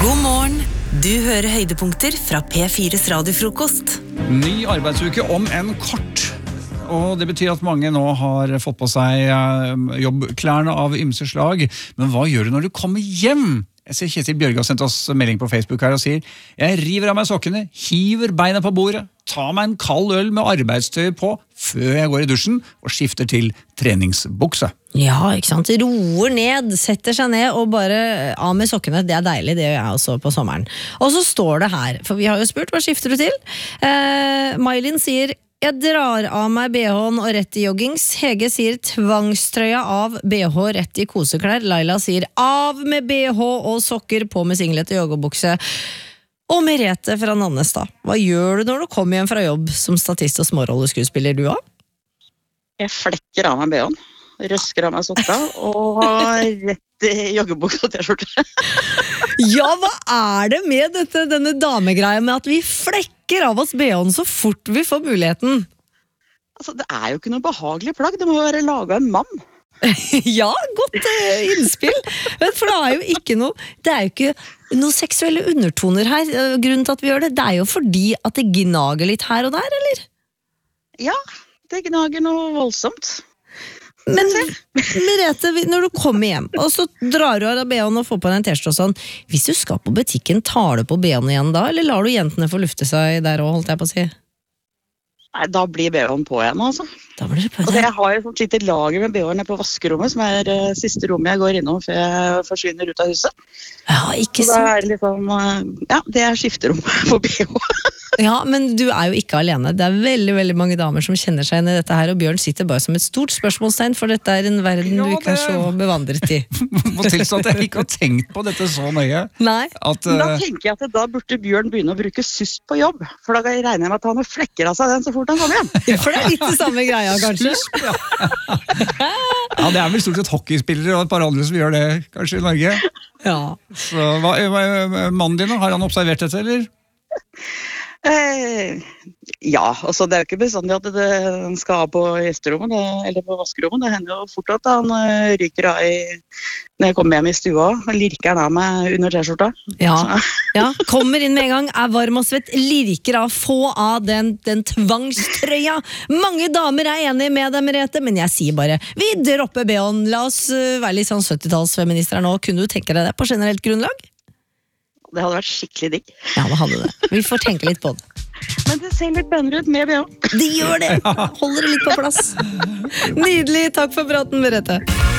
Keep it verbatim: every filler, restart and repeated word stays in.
God morgen, du hører høydepunkter fra P fires radiofrokost. Ny arbeidsuke om en kort. Og det betyr at mange nå har fått på seg jobbklærne av ymse slag. Men hva gjør du når du kommer hjem? Jeg ser Kjetil Bjørge har sendt oss melding på Facebook her og sier jeg river av meg sokkene, hiver beina på bordet, tar meg en kald øl med arbeidstøy på før jeg går i dusjen og skifter til treningsbukse. Ja, ikke sant? Roer ned, setter seg ned og bare av med sokkene. Det er deilig, det gjør jeg også på sommeren. Og så står det her, for vi har jo spurt, hva skifter du til? Eh, Mailin sier jeg drar av meg B H-en og rett i joggings. Hege sier tvangstrøya av B H rett i koseklær. Laila sier av med B H og sokker på med singlet og joggebukse. Og Merete fra Nannestad. Hva gjør du når du kommer hjem fra jobb som statist og smårolleskuespiller du av? Jeg flekker av meg B H-en, røsker av meg sokka og rett i joggebukse og t-skjorte. Ja, hva er det med dette, denne damegreia med at vi flekker av oss B H-en så fort vi får muligheten? Altså, det er jo ikke noe behagelig plagg, det må jo være laget av en mann. Ja, godt eh, innspill. For det er jo ikke noe, det er jo ikke noen seksuelle undertoner her. Grunnen til at vi gjør det, det er jo fordi at det gnager litt her og der, eller? Ja, det gnager noe voldsomt. Men Merete, når du kommer hjem og så drar du av B H-en og får på deg en t-skjorte og sånn, hvis du skal på butikken, tar du på B H-en igjen da, eller lar du jentene få lufte seg der og holdt jeg på å si? Nei, da blir B H-en på igjen, altså. Da blir det på altså, jeg har jo sånn skitt et lager med B H-en på vaskerommet, som er uh, siste rommet jeg går innom før jeg forsvinner ut av huset. Ja, ikke sant. Så da er det liksom, uh, ja, det er skifterom for B H. Ja, men du er jo ikke alene. Det er veldig, veldig mange damer som kjenner seg inn i dette her, og Bjørn sitter bare som et stort spørsmålstegn, for dette er en verden ja, du ikke er så bevandret i. Må tilstå at jeg ikke har tenkt på dette så nøye. Nei. At, uh... Da tenker jeg at da burde Bjørn begynne å bruke susp på jobb, for da regner jeg med at han har flekker av seg den så fort han kommer hjem. Ja, for det er litt det samme greia, kanskje. Susp, ja. Ja, det er vel stort sett hockeyspillere og et par andre som gjør det, kanskje i Norge. Ja. Så, hva, hva, mannen din, har han observert dette, eller? Eh, ja, altså det er jo ikke bestandig at det skal ha på gjesterommet det, eller på vaskerommet. Det hender jo fort at han uh, ryker av i, når jeg kommer hjem i stua og lirker han av meg under t-skjorta. Ja, ja, kommer inn med en gang, er varm og svett, lirker av, få av den, den tvangstrøya. Mange damer er enige med deg, Merete, men jeg sier bare, vi dropper B H-en, la oss uh, være litt sånn syttitalsfeminister nå. Kunne du tenke deg det på generelt grunnlag? Det hadde vært skikkelig digg. Ja, det hadde det. Vi får tenke litt på det. Men det ser litt bedre ut med B H. Det gjør det! Holder det litt på plass. Nydelig, takk for praten, Merete.